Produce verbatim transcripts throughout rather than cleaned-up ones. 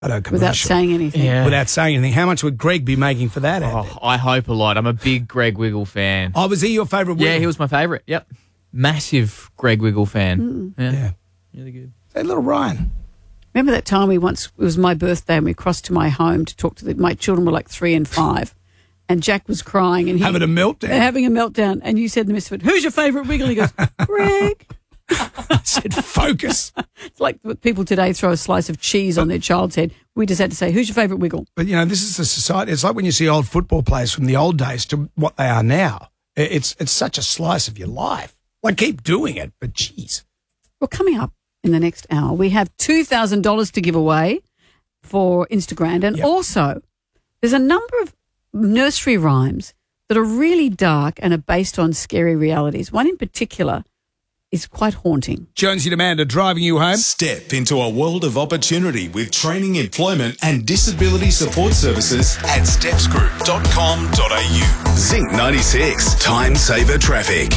commercial. Without saying anything. Yeah. Without saying anything. How much would Greg be making for that ad? Oh, I hope a lot. I'm a big Greg Wiggle fan. Oh, was he your favourite Wiggle? Yeah, he was my favourite. Yep. Massive Greg Wiggle fan. Mm. Yeah. Yeah. Really good. Hey, little Ryan. Remember that time we once, it was my birthday and we crossed to my home to talk to the, my children were like three and five and Jack was crying and he, Having a meltdown. having a meltdown and you said to the misfit, who's your favourite Wiggle? He goes, Greg. I said, focus. It's like people today throw a slice of cheese on their child's head. We just had to say, who's your favourite Wiggle? But, you know, this is the society. It's like when you see old football players from the old days to what they are now. It's it's such a slice of your life. Like, keep doing it, but geez. Well, coming up in the next hour, we have two thousand dollars to give away for Instagram. And Yep. also, there's a number of nursery rhymes that are really dark and are based on scary realities. One in particular is quite haunting. Jonesy and Amanda driving you home. Step into a world of opportunity with training, employment and disability support services at steps group dot com dot a u. Zinc ninety-six, Time Saver Traffic.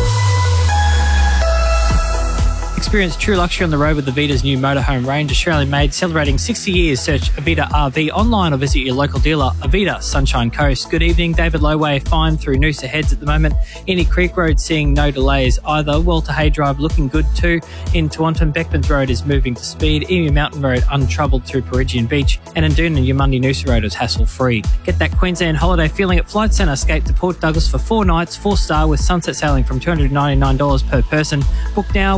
Experience true luxury on the road with Avita's new motorhome range, Australian made, celebrating sixty years. Search Avita R V online or visit your local dealer. Avita, Sunshine Coast. Good evening, David Loway, fine through Noosa Heads at the moment. Innie Creek Road seeing no delays either. Walter Hay Drive looking good too. In Taunton, Beckmans Road is moving to speed. Emu Mountain Road untroubled through Perigian Beach. And in Doonan, your Monday Noosa Road is hassle free. Get that Queensland holiday feeling at Flight Centre. Escape to Port Douglas for four nights, four star with sunset sailing from two hundred ninety-nine dollars per person. Book now.